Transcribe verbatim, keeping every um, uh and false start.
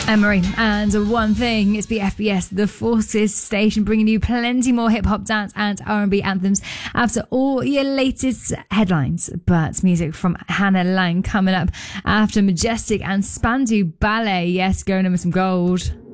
Emery and One Thing. It's B F B S, the Forces station, bringing you plenty more hip-hop, dance and R and B anthems after all your latest headlines. But music from Hannah Lang coming up after Majestic and Spandu Ballet. Yes, going in with some gold.